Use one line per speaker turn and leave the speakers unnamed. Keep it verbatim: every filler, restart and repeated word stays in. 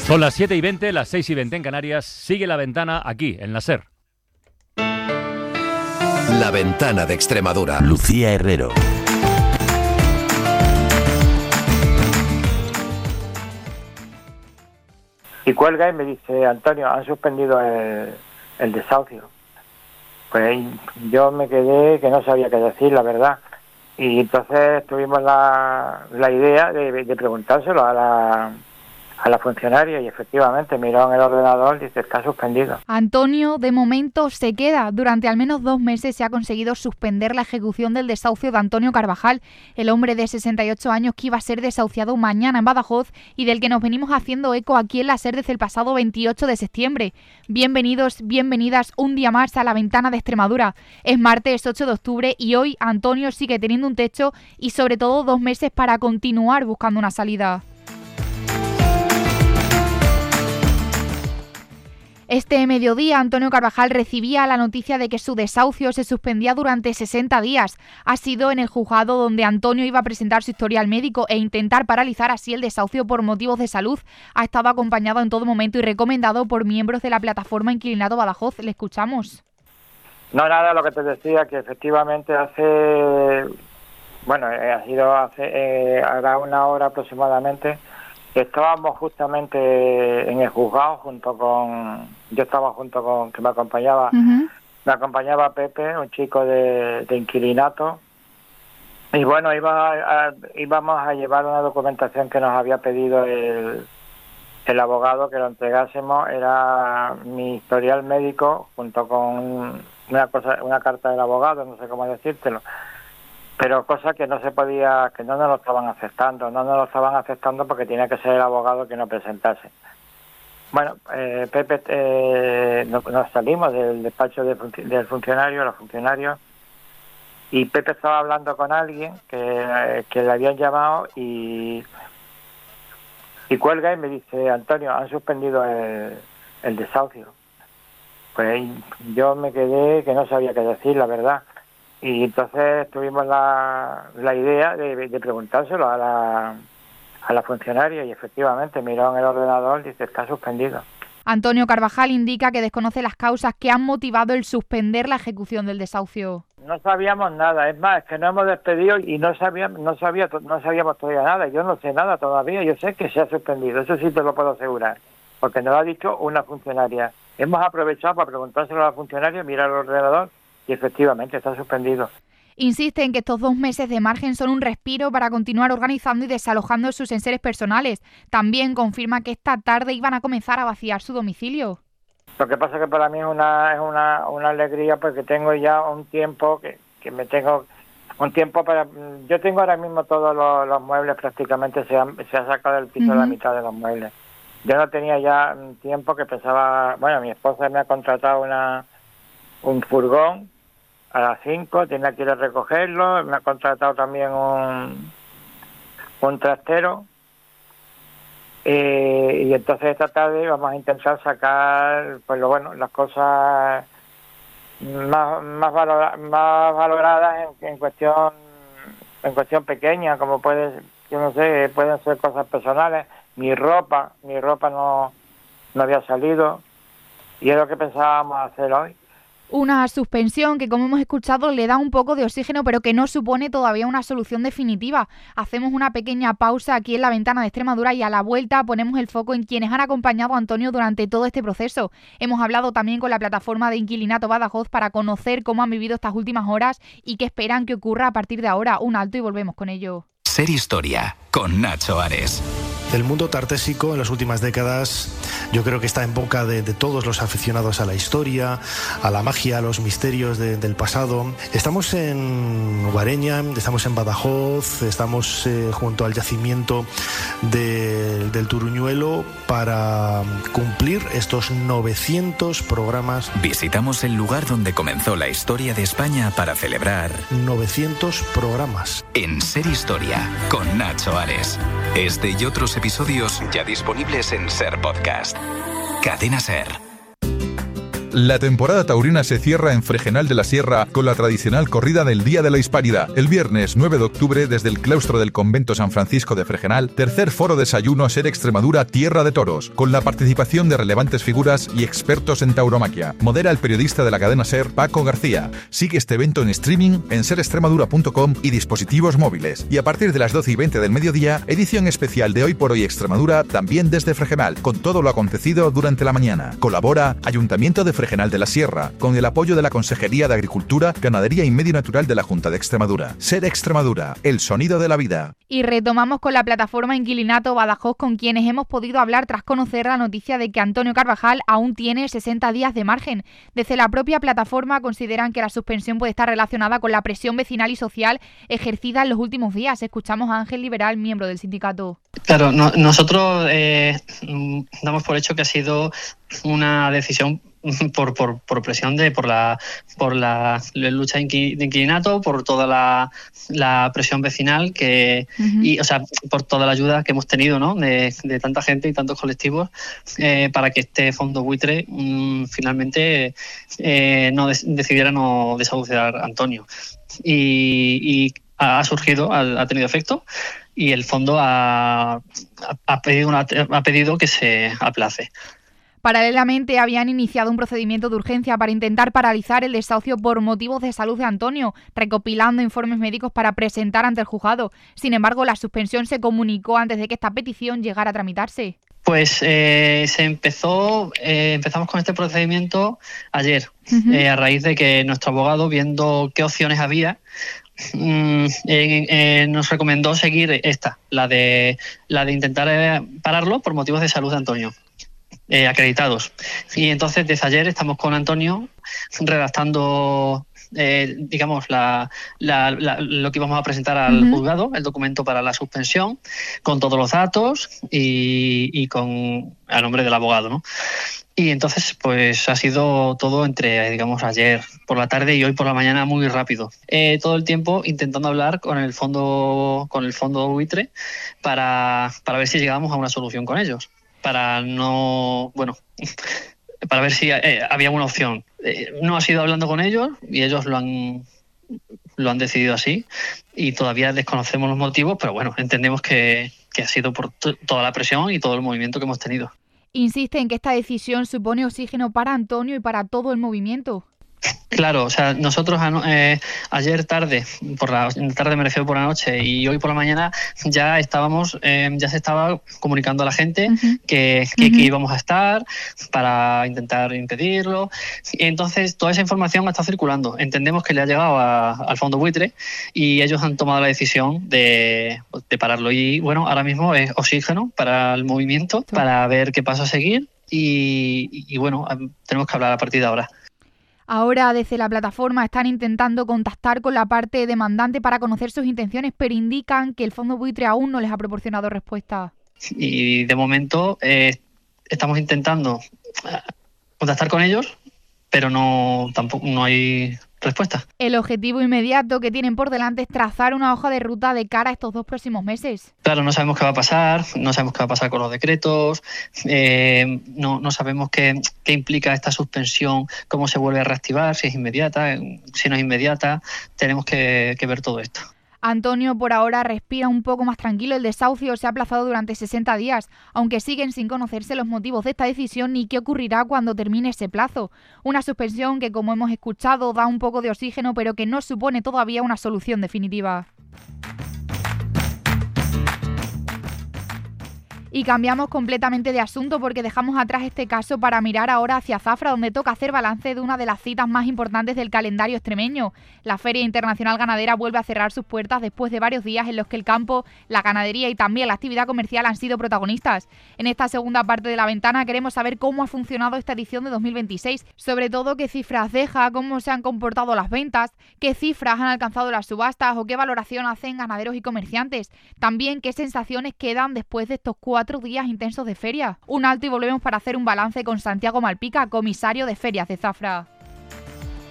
Son las siete y veinte, las seis y veinte en Canarias. Sigue La Ventana aquí, en la SER.
La Ventana de Extremadura.
Lucía Herrero.
Y cuelga y me dice: Antonio, han suspendido el, el desahucio. Pues yo me quedé que no sabía qué decir, la verdad. Y entonces tuvimos la, la idea de, de preguntárselo a la... a la funcionaria, y efectivamente miró en el ordenador y dice: está suspendido.
Antonio, de momento, se queda. Durante al menos dos meses se ha conseguido suspender la ejecución del desahucio de Antonio Carvajal, el hombre de sesenta y ocho años que iba a ser desahuciado mañana en Badajoz y del que nos venimos haciendo eco aquí en la SER desde el pasado veintiocho de septiembre. Bienvenidos, bienvenidas un día más a La Ventana de Extremadura. Es martes ocho de octubre y hoy Antonio sigue teniendo un techo y sobre todo dos meses para continuar buscando una salida. Este mediodía, Antonio Carvajal recibía la noticia de que su desahucio se suspendía durante sesenta días. Ha sido en el juzgado donde Antonio iba a presentar su historial médico e intentar paralizar así el desahucio por motivos de salud. Ha estado acompañado en todo momento y recomendado por miembros de la plataforma Inquilinato Badajoz. Le escuchamos.
No, nada, lo que te decía, que efectivamente hace... Bueno, ha sido hace eh, ahora una hora aproximadamente... Estábamos justamente en el juzgado junto con... Yo estaba junto con... que me acompañaba... Uh-huh. Me acompañaba Pepe, un chico de, de Inquilinato. Y bueno, iba a, íbamos a llevar una documentación que nos había pedido el, el abogado que lo entregásemos. Era mi historial médico junto con una cosa, una carta del abogado, no sé cómo decírtelo. Pero cosa que no se podía, que no nos lo estaban aceptando, no nos lo estaban aceptando porque tenía que ser el abogado que nos presentase. Bueno, eh, Pepe, eh, nos, nos salimos del despacho de func- del funcionario, los funcionarios, y Pepe estaba hablando con alguien que, eh, que le habían llamado y, y cuelga y me dice: Antonio, han suspendido el, el desahucio. Pues yo me quedé que no sabía qué decir, la verdad. Y entonces tuvimos la, la idea de, de preguntárselo a la, a la funcionaria y efectivamente miró en el ordenador y dice: está suspendido.
Antonio Carvajal indica que desconoce las causas que han motivado el suspender la ejecución del desahucio.
No sabíamos nada, es más, es que nos hemos despedido y no sabíamos, no sabía, no sabíamos todavía nada. Yo no sé nada todavía, yo sé que se ha suspendido, eso sí te lo puedo asegurar, porque nos lo ha dicho una funcionaria. Hemos aprovechado para preguntárselo a la funcionaria, mirar el ordenador y efectivamente está suspendido.
Insiste en que estos dos meses de margen son un respiro para continuar organizando y desalojando sus enseres personales. También confirma que esta tarde iban a comenzar a vaciar su domicilio.
Lo que pasa es que para mí es una es una, una alegría porque tengo ya un tiempo que, que me tengo un tiempo para... Yo tengo ahora mismo todos los, los muebles prácticamente, se, han, se ha sacado del piso uh-huh. la mitad de los muebles. Yo no tenía ya un tiempo que pensaba... Bueno, mi esposa me ha contratado una un furgón a las cinco, tenía que ir a recogerlo, me ha contratado también un, un trastero eh, y entonces esta tarde vamos a intentar sacar pues lo bueno, las cosas más más, valora, más valoradas en, en cuestión en cuestión pequeña, como puede, yo no sé, pueden ser cosas personales. Mi ropa, mi ropa no, no había salido y es lo que pensábamos hacer hoy.
Una suspensión que, como hemos escuchado, le da un poco de oxígeno, pero que no supone todavía una solución definitiva. Hacemos una pequeña pausa aquí en La Ventana de Extremadura y a la vuelta ponemos el foco en quienes han acompañado a Antonio durante todo este proceso. Hemos hablado también con la plataforma de Inquilinato Badajoz para conocer cómo han vivido estas últimas horas y qué esperan que ocurra a partir de ahora. Un alto y volvemos con ello.
Ser Historia, con Nacho Ares.
El mundo tartésico en las últimas décadas yo creo que está en boca de, de todos los aficionados a la historia, a la magia, a los misterios de, del pasado. Estamos en Guareña, estamos en Badajoz, estamos eh, junto al yacimiento de, del Turuñuelo para cumplir estos novecientos programas.
Visitamos el lugar donde comenzó la historia de España para celebrar
novecientos programas.
En Ser Historia, con Nacho Ares. Este y otros episodios ya disponibles en SER Podcast. Cadena SER.
La temporada taurina se cierra en Fregenal de la Sierra con la tradicional corrida del Día de la Hispanidad. El viernes nueve de octubre, desde el claustro del convento San Francisco de Fregenal, tercer foro desayuno Ser Extremadura Tierra de Toros, con la participación de relevantes figuras y expertos en tauromaquia. Modera el periodista de la cadena SER, Paco García. Sigue este evento en streaming en ser extremadura punto com y dispositivos móviles. Y a partir de las doce y veinte del mediodía, edición especial de Hoy por Hoy Extremadura, también desde Fregenal, con todo lo acontecido durante la mañana. Colabora Ayuntamiento de Fregenal de la Sierra, con el apoyo de la Consejería de Agricultura, Ganadería y Medio Natural de la Junta de Extremadura. Ser Extremadura, el sonido de la vida.
Y retomamos con la plataforma Inquilinato Badajoz, con quienes hemos podido hablar tras conocer la noticia de que Antonio Carvajal aún tiene sesenta días de margen. Desde la propia plataforma consideran que la suspensión puede estar relacionada con la presión vecinal y social ejercida en los últimos días. Escuchamos a Ángel Liberal, miembro del sindicato.
Claro, no, nosotros eh, damos por hecho que ha sido una decisión por, por, por presión de por la por la, la lucha de inquilinato, por toda la, la presión vecinal que uh-huh. y o sea por toda la ayuda que hemos tenido, ¿no? de, de tanta gente y tantos colectivos eh, para que este fondo buitre um, finalmente eh, no des, decidiera no desahuciar a Antonio y, y ha surgido, ha, ha tenido efecto y el fondo ha, ha, pedido una, ha pedido que se aplace.
Paralelamente, habían iniciado un procedimiento de urgencia para intentar paralizar el desahucio por motivos de salud de Antonio, recopilando informes médicos para presentar ante el juzgado. Sin embargo, la suspensión se comunicó antes de que esta petición llegara a tramitarse.
Pues eh, se empezó, eh, empezamos con este procedimiento ayer, uh-huh. eh, a raíz de que nuestro abogado, viendo qué opciones había, mm, eh, eh, nos recomendó seguir esta, la de la de intentar eh, pararlo por motivos de salud de Antonio. Eh, acreditados. Y entonces desde ayer estamos con Antonio redactando eh, digamos la, la, la, lo que íbamos a presentar al uh-huh. juzgado, el documento para la suspensión, con todos los datos y, y con a nombre del abogado, ¿no? Y entonces pues ha sido todo entre, digamos, ayer por la tarde y hoy por la mañana muy rápido. Eh, todo el tiempo intentando hablar con el fondo con el fondo buitre para, para ver si llegamos a una solución con ellos. Para no, bueno, para ver si eh, había una opción. Eh, no ha sido hablando con ellos y ellos lo han lo han decidido así y todavía desconocemos los motivos, pero bueno, entendemos que, que ha sido por t- toda la presión y todo el movimiento que hemos tenido.
Insiste en que esta decisión supone oxígeno para Antonio y para todo el movimiento.
Claro, o sea, nosotros eh, ayer tarde, por la tarde me refiero por la noche, y hoy por la mañana ya estábamos, eh, ya se estaba comunicando a la gente uh-huh. que, que, uh-huh. que íbamos a estar para intentar impedirlo. Y entonces toda esa información está circulando. Entendemos que le ha llegado a, al fondo buitre y ellos han tomado la decisión de, de pararlo. Y bueno, ahora mismo es oxígeno para el movimiento, para ver qué paso a seguir y, y, y bueno, tenemos que hablar a partir de ahora.
Ahora, desde la plataforma, están intentando contactar con la parte demandante para conocer sus intenciones, pero indican que el fondo buitre aún no les ha proporcionado respuesta.
Y de momento eh, estamos intentando contactar con ellos, pero no tampoco no hay respuesta.
El objetivo inmediato que tienen por delante es trazar una hoja de ruta de cara a estos dos próximos meses.
Claro, no sabemos qué va a pasar, no sabemos qué va a pasar con los decretos, eh, no, no sabemos qué, qué implica esta suspensión, cómo se vuelve a reactivar, si es inmediata, si no es inmediata, tenemos que, que ver todo esto.
Antonio por ahora respira un poco más tranquilo. El desahucio se ha aplazado durante sesenta días, aunque siguen sin conocerse los motivos de esta decisión ni qué ocurrirá cuando termine ese plazo. Una suspensión que, como hemos escuchado, da un poco de oxígeno, pero que no supone todavía una solución definitiva. Y cambiamos completamente de asunto porque dejamos atrás este caso para mirar ahora hacia Zafra, donde toca hacer balance de una de las citas más importantes del calendario extremeño. La Feria Internacional Ganadera vuelve a cerrar sus puertas después de varios días en los que el campo, la ganadería y también la actividad comercial han sido protagonistas. En esta segunda parte de la ventana queremos saber cómo ha funcionado esta edición de dos mil veintiséis, sobre todo qué cifras deja, cómo se han comportado las ventas, qué cifras han alcanzado las subastas o qué valoración hacen ganaderos y comerciantes. También qué sensaciones quedan después de estos cuatro días intensos de feria. Un alto y volvemos para hacer un balance con Santiago Malpica, comisario de Ferias de Zafra.